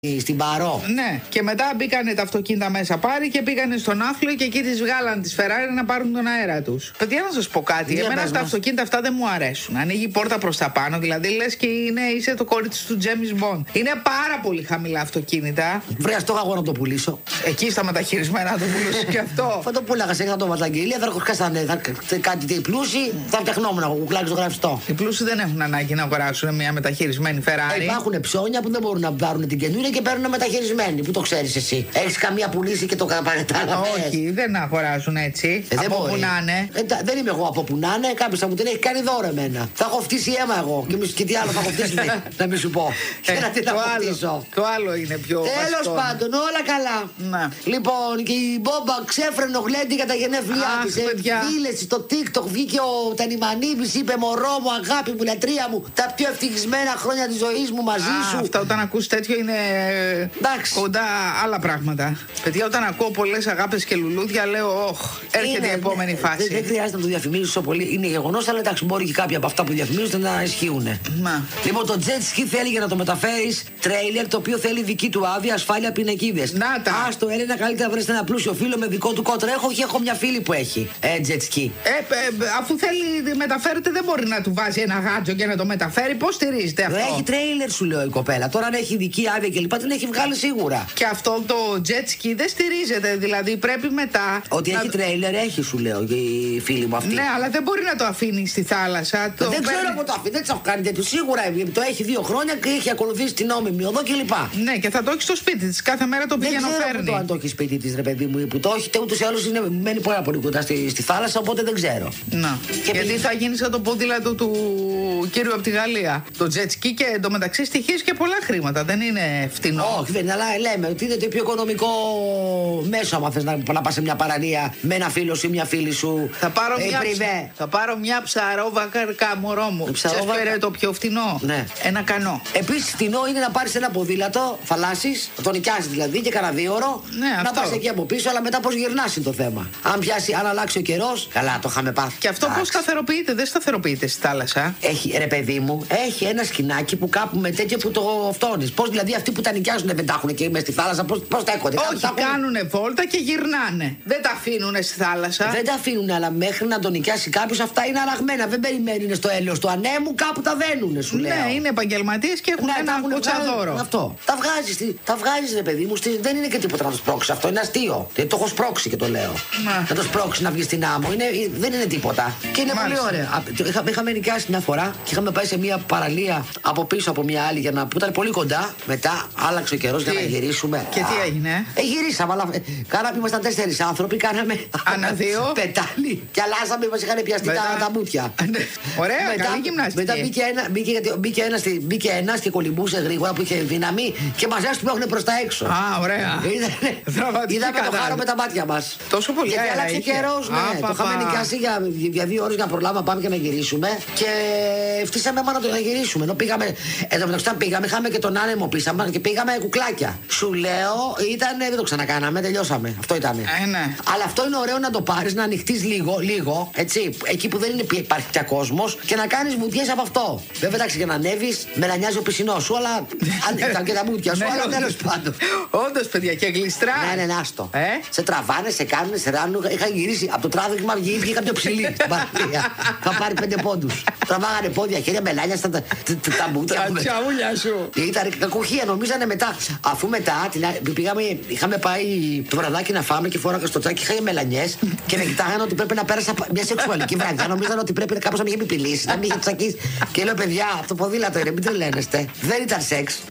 στην Παρό. Ναι, και μετά μπήκανε τα αυτοκίνητα μέσα πάρει και πήγανε στον Άθλιο και εκεί τις βγάλαν τις Φεράρι να πάρουν τον αέρα τους. Παιδιά, να σας πω κάτι. Εμένα τα αυτοκίνητα αυτά δεν μου αρέσουν. Ανοίγει η πόρτα προς τα πάνω, δηλαδή λες και είσαι το κορίτσι του James Bond. Είναι πάρα πολύ χαμηλά αυτοκίνητα. Βρέα, το αγώνα να το πουλήσω. Εκεί στα μεταχειρισμένα το πουλήσω και αυτό. Θα το πούλαγα σε 100 βαταγγελία, θα έρχονταν κάτι πλούσιοι, θα φτιαχνόμουν εγώ κουκλάκι στο γραφιστό. Οι πλούσιοι δεν έχουν ανάγκη να αγοράσουν μια μεταχειρισμένη Ferrari. Υπάρχουν ψώνια που δεν μπορούν να πάρουν την καινούρια και παίρνουν μεταχειρισμένη. Πού το ξέρεις εσύ? Έχεις καμία πουλήσει και το κατάλαβες? Όχι, δεν αγοράζουν έτσι. Από που να είναι. Δεν είμαι εγώ από που να είναι. Κάποιος θα μου την έχει κάνει δώρο εμένα. Θα έχω φτύσει αίμα εγώ. Και τι άλλο θα έχω φτύσει, να μην σου πω. Το άλλο είναι πιο. Τέλος πάντων, όλα καλά. Να. Λοιπόν, και η Μπόμπα ξέφρενο γλέντι για τα γενέθλιά της. Δήλεση στο TikTok βγήκε ο Τανιμανίδης, είπε μωρό μου, αγάπη μου, λατρεία μου, τα πιο ευτυχισμένα χρόνια της ζωής μου μαζί σου. Αυτά όταν ακούς τέτοιο είναι κοντά άλλα πράγματα. Παιδιά, όταν ακούω πολλές αγάπες και λουλούδια, λέω, έρχεται η επόμενη φάση. Δεν χρειάζεται να το διαφημίζεις τόσο πολύ. Είναι γεγονός, αλλά εντάξει, μπορεί και κάποια από αυτά που διαφημίζονται να ισχύουν. Λοιπόν, το jet ski θέλει για να το μεταφέρεις τρέιλερ, το οποίο θέλει δική του άδεια, ασφάλεια, πινακίδες. Να τα! Άστο, Έλενα, καλύτερα βρες ένα πλούσιο φίλο με δικό του κότρο. Έχω μια φίλη που έχει jet ski. Αφού θέλει μεταφέρεται, δεν μπορεί να του βάζει ένα γάτζο και να το μεταφέρει. Πώς στηρίζεται αυτό? Έχει τρέιλερ, σου λέω η κοπέλα. Τώρα αν έχει δική άδεια και λοιπά, την έχει βγάλει σίγουρα. Και αυτό το jet ski δεν στηρίζεται, δηλαδή πρέπει μετά. Ότι έχει τρέιλερ, έχει, σου λέω η φίλη μου αυτή. Ναι, αλλά δεν μπορεί να το αφήνει στη θάλασσα. Δεν ξέρω από το αφήνει, δεν τη έχω κάνει τέτοιο. Σίγουρα το έχει 2 χρόνια και έχει ακολουθήσει την νόμιμη οδό κλπ. Ναι, και θα το έχει στο σπίτι τη. Κάθε μέρα το πηγαίνω φέρνει. Δεν ξέρω αν το έχει σπίτι τη, ρε παιδί μου, που το έχει, ούτως ή άλλως μένει πάρα πολύ κοντά στη θάλασσα, οπότε δεν ξέρω. Να. Γιατί θα γίνει σαν το ποδήλατο του κύριου από τη Γαλλία. Το jet ski και εντωμεταξύ στοιχίζει και πολλά χρήματα. Δεν είναι φτηνό. Όχι, δεν είναι, αλλά λέμε ότι είναι το πιο οικονομικό μέσο. Άμα θες να πας σε μια παραλία με ένα φίλο σου ή μια φίλη σου. Θα πάρω μια ψαρόβακα, μωρό μου. Ξέρεις ποιο είναι το πιο φτηνό? Ναι. Ένα κανό. Επίσης, φτηνό είναι να πάρεις ένα ποδήλατο θαλάσσης, να το νοικιάσεις δηλαδή και κανένα 2 ώρο. Ναι, να πας εκεί από πίσω, αλλά μετά πώς γυρνάς είναι το θέμα. Αν αλλάξει ο καιρός, καλά, το είχαμε πάθει. Και αυτό πώς σταθεροποιείται? Δεν σταθεροποιείται στη θάλασσα. Έχει, ρε παιδί μου, έχει ένα σκηνάκι που κάπου με τέτοιο που το φτώνεις. Πώς δηλαδή αυτοί που τα νοικιάζουν δεν τα έχουν και μέσα στη θάλασσα, πώς τα έχονται? Όχι, κάνουνε βόλτα και γυρνάνε. Δεν τα αφήνουνε στη θάλασσα. Δεν τα αφήνουνε, αλλά μέχρι να τον νοικιάσει κάποιος αυτά είναι αλλαγμένα. Δεν περιμένουν στο έλεος του ανέμου, κάπου τα δένουνε, σου λέω. Ναι, είναι επαγγελματίες και έχουν ένα κοτσαδόρο. Αυτό. Τα βγάζεις, ρε παιδί μου, δεν είναι και τίποτα να το σπρώξει αυτό. Είναι αστείο. Δεν το έχω σπρώξει και το λέω. Να το σπρώξει να βγει στην άμμο. Δεν είναι τίποτα. Και είναι πολύ ωραία. Είχαμε νοικιάσει μια φορά και είχαμε πάει σε μια παραλία από πίσω από μια άλλη που ήταν πολύ κοντά. Μετά άλλαξε ο καιρός για να γυρίσουμε. Και τι έγινε? Γυρίσαμε, αλλά κάναμε, ήμασταν 4 άνθρωποι, κάναμε. Ανά 2. Πετάλι. Και αλλάζαμε, μας είχαν πιαστεί τα μούτια. Ωραία, καλή γυμναστική. Μετά μπήκε ένας και κολυμπούσε γρήγορα που είχε δύναμη και μας έστουμε έχουν προς τα έξω. Α, ωραία. Είδαμε το χάρο με τα μάτια μας. Τόσο πολύ αέρα. Γιατί άλλαξε καιρός, ναι. Το είχαμε νοικιάσει για 2 ώρες για να προλάβουμε, πάμε και να γυρίσουμε. Και φτύσαμε μόνο να γυρίσουμε. Ενώ πήγαμε, είχαμε και τον άνεμο πίσω μας και πήγαμε κουκλάκια. Σου λέω, δεν το ξανακάναμε, τελειώσαμε. Αυτό ήταν. Ναι. Αλλά αυτό είναι ωραίο να το πάρεις, να ανοιχτείς λίγο, έτσι, εκεί που δεν υπάρχει πια κόσμος και να κάνεις βουτιές από αυτό. Βέβαια, εντάξει, για να ανέβεις, μελανιάζει ο πισινός σου, αλλά ήταν και τα μούτια σου, αλλά τέλος πάντων. Όντως, παιδιά, και γλιστρά. Ναι, άστο. Σε τραβάνε, σε κάνουν, σε ράνουν. Είχα γυρίσει από το τράβηγμα, βγήκε κάποιο ψηλή στην παραλία. Θα πάρει 5 πόντους. Τραβάγανε πόδια, χέρια, μελάνια στα τα μούτια. Τα τσαούλια σου. Ήταν κακουχία, νομίζανε μετά. Αφού μετά είχαμε πάει το βραδάκι να φάμε και φόραγα στο τσάκι, είχα μελανιές και με κοιτάγανε ότι πρέπει να πέρασα μια σεξουαλική βραδιά. Νομίζανε ότι πρέπει κάπως να με είχε επιπηλήσει, να με είχε τσακίσει. Και λέω, παιδιά, αυτό ποδήλατο είναι, μην τρελαίνεστε. Δεν ήταν σεξ.